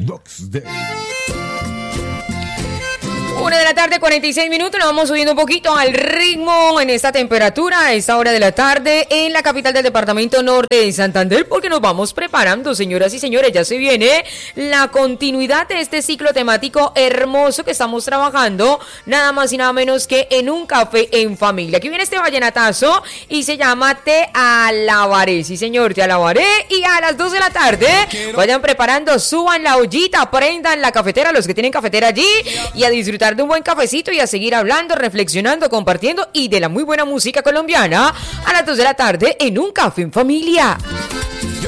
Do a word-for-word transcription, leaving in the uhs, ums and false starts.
Box Day. Una de la tarde, cuarenta y seis minutos, nos vamos subiendo un poquito al ritmo en esta temperatura a esta hora de la tarde en la capital del departamento norte de Santander, porque nos vamos preparando, señoras y señores, ya se viene la continuidad de este ciclo temático hermoso que estamos trabajando, nada más y nada menos que en un café en familia. Aquí viene este vallenatazo y se llama Te Alabaré, sí señor, te alabaré, y a las dos de la tarde vayan preparando, suban la ollita, prendan la cafetera, los que tienen cafetera allí, y a disfrutar de un buen cafecito y a seguir hablando, reflexionando, compartiendo y de la muy buena música colombiana a las dos de la tarde en un café en familia.